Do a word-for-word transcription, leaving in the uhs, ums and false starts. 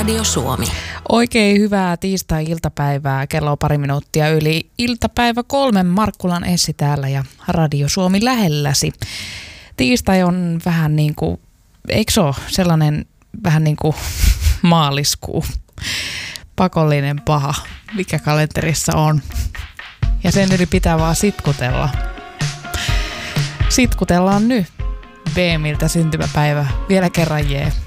Radio Suomi. Oikein hyvää tiistai-iltapäivää. Kello on pari minuuttia yli iltapäivä kolmen. Markkulan Essi täällä ja Radio Suomi lähelläsi. Tiistai on vähän niin kuin, eikö se ole sellainen vähän niin kuin maaliskuu? Pakollinen paha, mikä kalenterissa on. Ja sen yli pitää vaan sitkutella. Sitkutellaan nyt. B Miltä syntymäpäivä. Vielä kerran jee.